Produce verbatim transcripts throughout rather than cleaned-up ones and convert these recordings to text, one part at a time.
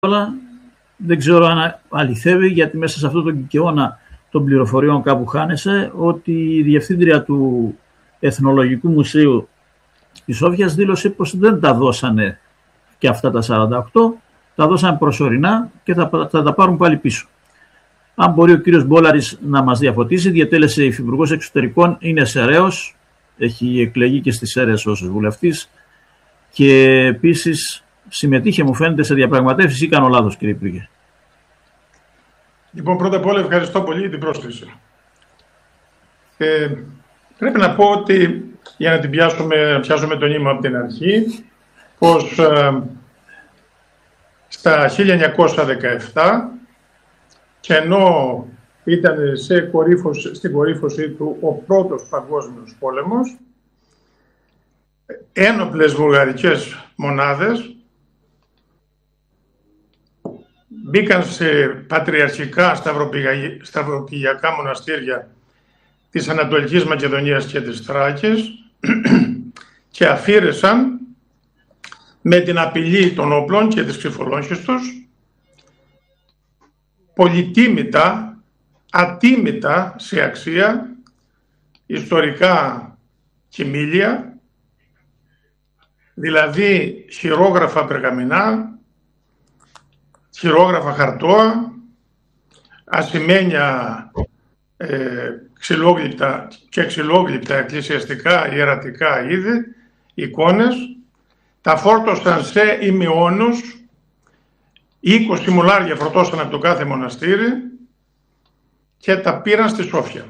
όλα δεν ξέρω αν αληθεύει, γιατί μέσα σε αυτό το κικαιώνα των πληροφοριών κάπου χάνεσαι, ότι η διευθύντρια του Εθνολογικού Μουσείου της Σόφιας δήλωσε πως δεν τα δώσανε και αυτά τα σαράντα οκτώ, τα δώσανε προσωρινά και θα, θα τα πάρουν πάλι πίσω. Αν μπορεί ο κύριος Μπόλαρης να μας διαφωτίσει, διατέλεσε υφυπουργός εξωτερικών, είναι Σεραίος, έχει εκλεγεί και στις Σέρρες ως βουλευτής και επίσης συμμετείχε, μου φαίνεται, σε διαπραγματεύσεις ή κάνω λάθος, κύριε Υπουργέ? Λοιπόν, πρώτα απ' όλα ευχαριστώ πολύ για την πρόσκληση. Ε, πρέπει να πω ότι, για να την πιάσουμε, πιάσουμε το νήμα από την αρχή, πως ε, στα χίλια εννιακόσια δεκαεπτά, και ενώ ήταν σε κορύφωση, στην κορύφωσή του ο πρώτος παγκόσμιος πόλεμος, ένοπλες βουλγαρικές μονάδες μπήκαν σε πατριαρχικά σταυροπηγιακά μοναστήρια της Ανατολικής Μακεδονίας και της Θράκης και αφήρεσαν με την απειλή των όπλων και της ξυφολόγχης τους πολυτίμητα, ατίμητα σε αξία ιστορικά κειμήλια, δηλαδή χειρόγραφα περγαμηνά, χειρόγραφα χαρτόα, ασημένια ε, ξυλόγλυπτα και ξυλόγλυπτα εκκλησιαστικά ιερατικά είδη, εικόνες, τα φόρτωσαν σε ημιώνους, είκοσι μουλάρια φορτώσαν από το κάθε μοναστήρι και τα πήραν στη Σόφια.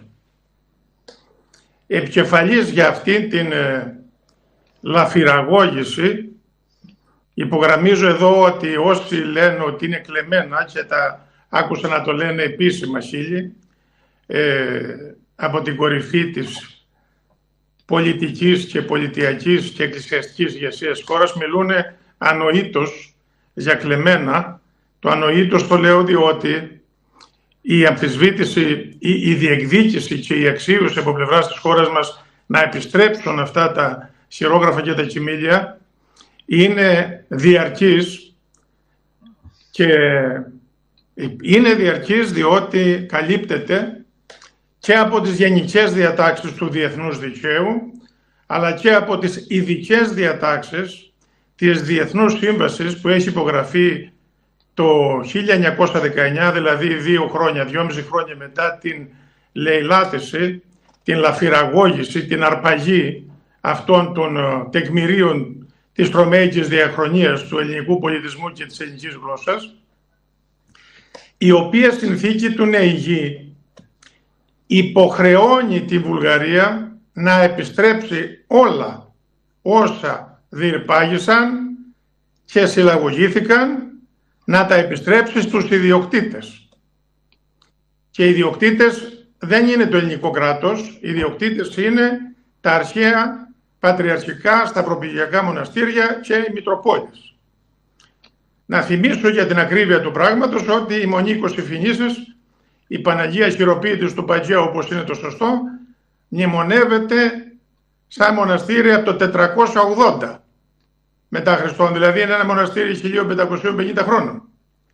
Επικεφαλής για αυτή την ε, λαφυραγώγηση, υπογραμμίζω εδώ ότι όσοι λένε ότι είναι κλεμμένα και τα άκουσα να το λένε επίσημα χίλιοι, ε, από την κορυφή της πολιτικής και πολιτιακής και εκκλησιαστικής ηγεσίας της χώρας, μιλούν ανοήτως για κλεμμένα. Το ανοήτως το λέω διότι η αμφισβήτηση, η, η διεκδίκηση και η αξίωση από πλευράς της χώρας μας να επιστρέψουν αυτά τα χειρόγραφα και τα κειμήλια είναι διαρκής, και είναι διαρκής διότι καλύπτεται και από τις γενικές διατάξεις του διεθνούς δικαίου, αλλά και από τις ειδικές διατάξεις της Διεθνούς Σύμβασης που έχει υπογραφεί το χίλια εννιακόσια δεκαεννιά, δηλαδή δύο χρόνια, δυόμιση χρόνια μετά την λαιλάτιση, την λαφυραγώγηση, την αρπαγή αυτών των τεκμηρίων της τρομαϊκής διαχρονίας του ελληνικού πολιτισμού και της ελληνικής γλώσσας, η οποία συνθήκη του Νεηγή υποχρεώνει τη Βουλγαρία να επιστρέψει όλα όσα διηρπάγησαν και συλλαγωγήθηκαν, να τα επιστρέψει στους ιδιοκτήτες. Και οι ιδιοκτήτες δεν είναι το ελληνικό κράτος, οι ιδιοκτήτες είναι τα αρχαία πατριαρχικά σταυροπηγιακά μοναστήρια και οι Μητροπόλεις. Να θυμίσω για την ακρίβεια του πράγματος ότι η Μονίκος Ιφινήσης, η Παναγία Χειροποίητης του Παντζέου, όπως είναι το σωστό, μνημονεύεται σαν μοναστήρι από το τετρακόσια ογδόντα μετά Χριστόν, δηλαδή είναι ένα μοναστήρι χίλια πεντακόσια πενήντα χρόνων.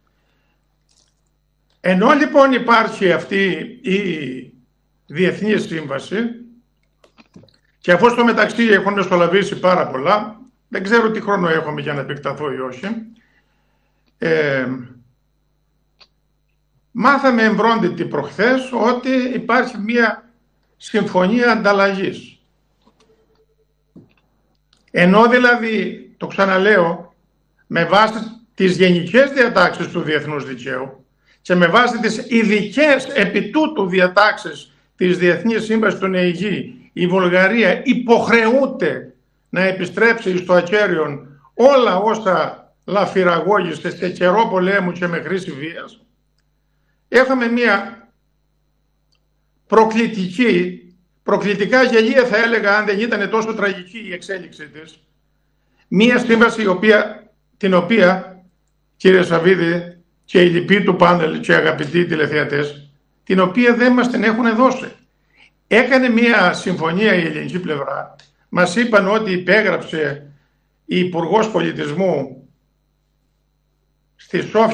Ενώ λοιπόν υπάρχει αυτή η Διεθνή Σύμβαση, και αφού στο μεταξύ έχουν μεσολαβήσει πάρα πολλά, δεν ξέρω τι χρόνο έχουμε για να επεκταθώ ή όχι, ε, μάθαμε εμβρόντιτη προχθές ότι υπάρχει μια συμφωνία ανταλλαγής. Ενώ δηλαδή, το ξαναλέω, με βάση τις γενικές διατάξεις του διεθνούς δικαίου και με βάση τις ειδικές επί τούτου διατάξεις της Διεθνής Σύμβασης του Νεηγή, η Βουλγαρία υποχρεούται να επιστρέψει στο ακέριον όλα όσα λαφυραγώγησε σε καιρό πολέμου και με χρήση βίας. Έχαμε μια προκλητική, προκλητικά γελία θα έλεγα, αν δεν ήταν τόσο τραγική η εξέλιξή της, μια σύμβαση η οποία, την οποία, κύριε Σαββίδη και οι λοιποί του πάνελ και αγαπητοί τηλεθεατές, την οποία δεν μας την έχουν δώσει. Έκανε μια συμφωνία η ελληνική πλευρά. Μας είπαν ότι υπέγραψε η Υπουργός Πολιτισμού στη Σόφια